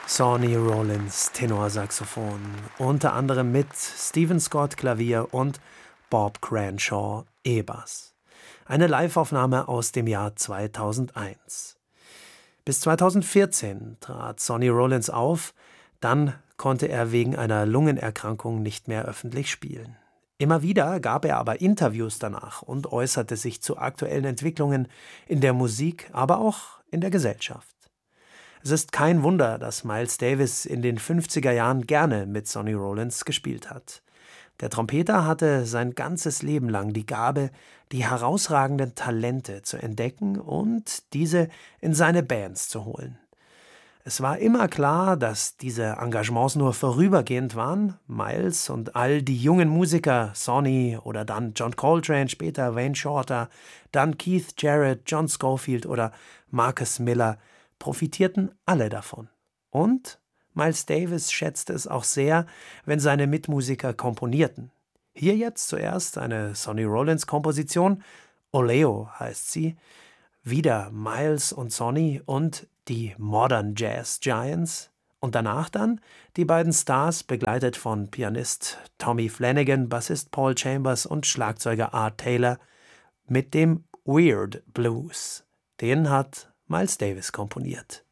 Sonny Rollins Tenorsaxophon, unter anderem mit Stephen Scott Klavier und Bob Cranshaw E-Bass. Eine Liveaufnahme aus dem Jahr 2001. Bis 2014 trat Sonny Rollins auf, dann konnte er wegen einer Lungenerkrankung nicht mehr öffentlich spielen. Immer wieder gab er aber Interviews danach und äußerte sich zu aktuellen Entwicklungen in der Musik, aber auch in der Gesellschaft. Es ist kein Wunder, dass Miles Davis in den 50er Jahren gerne mit Sonny Rollins gespielt hat. Der Trompeter hatte sein ganzes Leben lang die Gabe, die herausragenden Talente zu entdecken und diese in seine Bands zu holen. Es war immer klar, dass diese Engagements nur vorübergehend waren. Miles und all die jungen Musiker, Sonny oder dann John Coltrane, später Wayne Shorter, dann Keith Jarrett, John Scofield oder Marcus Miller, profitierten alle davon. Und Miles Davis schätzte es auch sehr, wenn seine Mitmusiker komponierten. Hier jetzt zuerst eine Sonny Rollins-Komposition, Oleo heißt sie, wieder Miles und Sonny und die Modern Jazz Giants und danach dann die beiden Stars, begleitet von Pianist Tommy Flanagan, Bassist Paul Chambers und Schlagzeuger Art Taylor mit dem Weird Blues. Den hat Miles Davis komponiert.